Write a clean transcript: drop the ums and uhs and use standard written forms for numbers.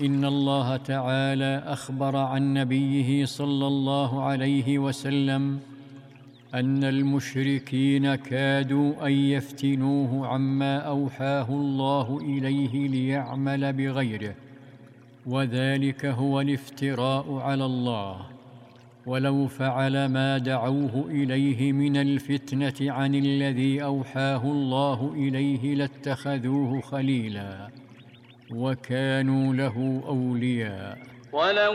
إن الله تعالى أخبر عن نبيه صلى الله عليه وسلم أن المشركين كادوا أن يفتنوه عما أوحاه الله إليه ليعمل بغيره، وذلك هو الافتراء على الله. ولو فعل ما دعوه إليه من الفتنة عن الذي أوحاه الله إليه لاتخذوه خليلا وكانوا له أولياء.